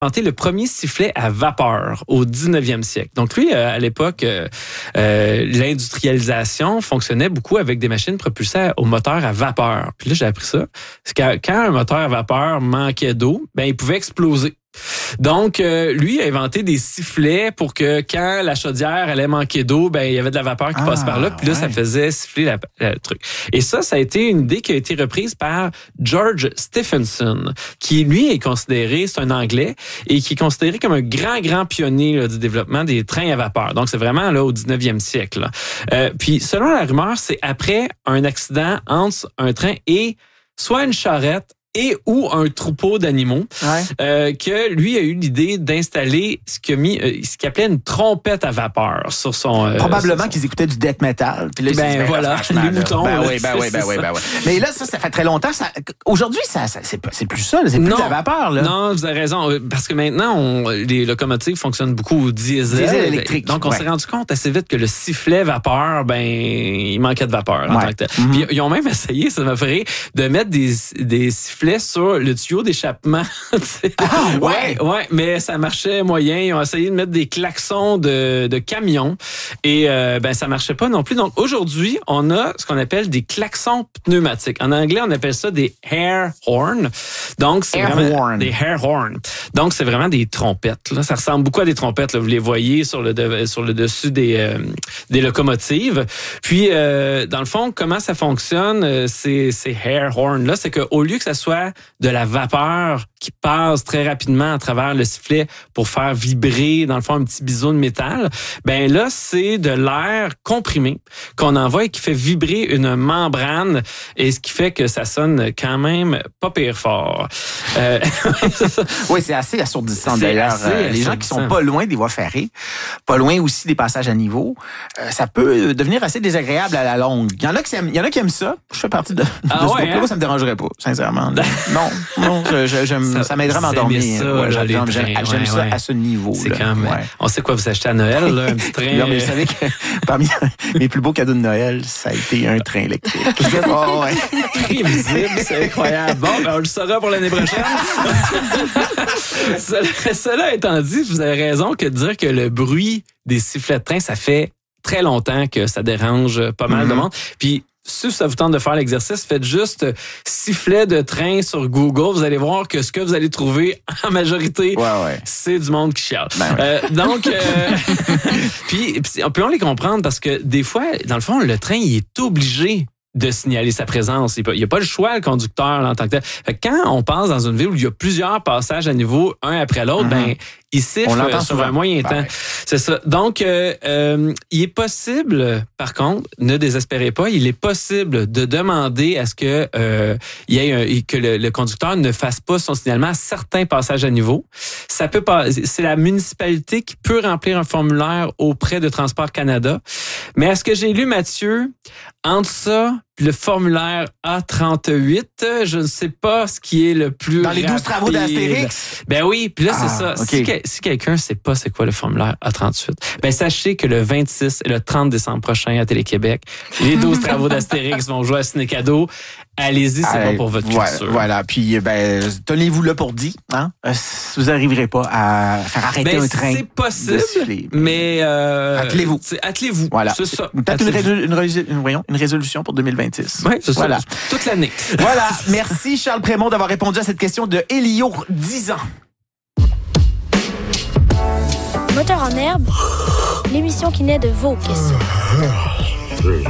inventé le premier sifflet à vapeur au 19e siècle. Donc lui, à l'époque, l'industrialisation fonctionnait beaucoup avec des machines propulsées au moteur à vapeur. Puis là, j'ai appris ça. C'est quand un moteur à vapeur manquait d'eau, ben il pouvait exploser. Donc, lui a inventé des sifflets pour que quand la chaudière allait manquer d'eau, ben il y avait de la vapeur qui passe par là, puis là, ça faisait siffler le truc. Et ça a été une idée qui a été reprise par George Stephenson, qui, lui, est considéré, c'est un Anglais, et qui est considéré comme un grand pionnier là, du développement des trains à vapeur. Donc, c'est vraiment là au 19e siècle. Puis, selon la rumeur, c'est après un accident entre un train et soit une charrette et ou un troupeau d'animaux, que lui a eu l'idée d'installer ce qu'il appelait une trompette à vapeur sur son... Probablement qu'ils écoutaient du death metal. Puis là, voilà, les moutons. Ben oui. Mais là, ça fait très longtemps. Aujourd'hui, c'est plus ça. C'est plus de la vapeur. Là. Non, vous avez raison. Parce que maintenant, les locomotives fonctionnent beaucoup au diesel électrique. Donc, on s'est rendu compte assez vite que le sifflet vapeur, il manquait de vapeur en tant que tel. Puis, ils ont même essayé, ça m'a fait rire, de mettre des sifflets sur le tuyau d'échappement. Ouais, mais ça marchait moyen. Ils ont essayé de mettre des klaxons de camions et ça marchait pas non plus. Donc aujourd'hui, on a ce qu'on appelle des klaxons pneumatiques. En anglais, on appelle ça des air horns. Donc c'est vraiment des air horns. Donc c'est vraiment des trompettes. Là, ça ressemble beaucoup à des trompettes. Là. Vous les voyez sur le dessus des locomotives. Puis dans le fond, comment ça fonctionne ces air horns là, c'est que au lieu que ça soit de la vapeur qui passe très rapidement à travers le sifflet pour faire vibrer, dans le fond, un petit biseau de métal, ben là, c'est de l'air comprimé qu'on envoie et qui fait vibrer une membrane et ce qui fait que ça sonne quand même pas pire fort. Oui, c'est assez assourdissant d'ailleurs. Les gens qui sont pas loin des voies ferrées, pas loin aussi des passages à niveau, ça peut devenir assez désagréable à la longue. Il y en a qui aiment ça. Je fais partie de ce groupe-là. Moi, ça me dérangerait pas, sincèrement. Non, ça m'aiderait à m'endormir. J'aime ça à ce niveau. C'est quand même. On sait quoi vous achetez à Noël, là, un petit train. Non, mais vous savez que parmi mes plus beaux cadeaux de Noël, ça a été un train électrique. Très visible, c'est incroyable. Bon, on le saura pour l'année prochaine. Cela étant dit, vous avez raison que de dire que le bruit des sifflets de train, ça fait très longtemps que ça dérange pas mal de monde. Puis si ça vous tente de faire l'exercice, faites juste sifflet de train sur Google. Vous allez voir que ce que vous allez trouver en majorité, c'est du monde qui chiale. Donc, puis on les comprendre parce que des fois, dans le fond, le train, il est obligé de signaler sa présence. Il n'y a pas le choix, le conducteur, là, en tant que tel. Fait que quand on passe dans une ville où il y a plusieurs passages à niveau, un après l'autre, il siffle sur un moyen temps. C'est ça. Donc, il est possible, par contre, ne désespérez pas, il est possible de demander à ce que que le conducteur ne fasse pas son signalement à certains passages à niveau. Ça peut pas. C'est la municipalité qui peut remplir un formulaire auprès de Transport Canada. Mais à ce que j'ai lu, Mathieu, entre ça, le formulaire A38, je ne sais pas ce qui est le plus dans les 12 travaux d'Astérix? Ben oui, puis là, c'est ça. Okay. Si quelqu'un ne sait pas c'est quoi le formulaire A38, ben sachez que le 26 et le 30 décembre prochain à Télé-Québec, les 12 travaux d'Astérix vont jouer à Ciné-Cadeau. Allez-y, c'est bon pour votre culture. Voilà, puis tenez-vous là pour dit, hein? Vous n'arriverez pas à faire arrêter un train. C'est possible, mais attelez-vous. Attelez-vous. Voilà. C'est ça. Peut-être une résolution pour 2026. Oui, c'est ça. Toute l'année. Voilà. Merci Charles Prémont d'avoir répondu à cette question de Elio, 10 ans. Moteur en herbe, l'émission qui naît de vos questions.